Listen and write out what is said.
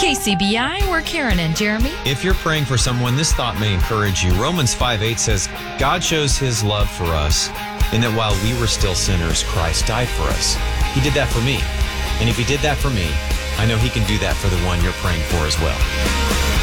KCBI, we're Karen and Jeremy. If you're praying for someone, this thought may encourage you. Romans 5:8 says, God shows his love for us in that while we were still sinners, Christ died for us. He did that for me. And if he did that for me, I know he can do that for the one you're praying for as well.